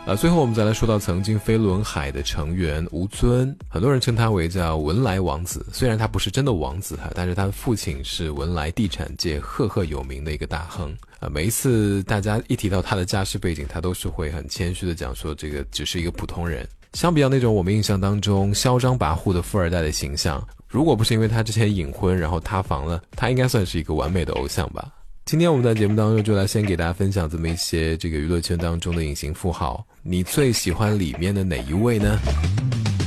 最后我们再来说到曾经飞轮海的成员吴尊，很多人称他为叫文莱王子，虽然他不是真的王子但是他的父亲是文莱地产界赫赫有名的一个大亨。每一次大家一提到他的家世背景，他都是会很谦虚的讲说这个只是一个普通人。相比较那种我们印象当中嚣张跋扈的富二代的形象，如果不是因为他之前隐婚然后塌房了，他应该算是一个完美的偶像吧。今天我们在节目当中就来先给大家分享这么一些这个娱乐圈当中的隐形富豪，你最喜欢里面的哪一位呢？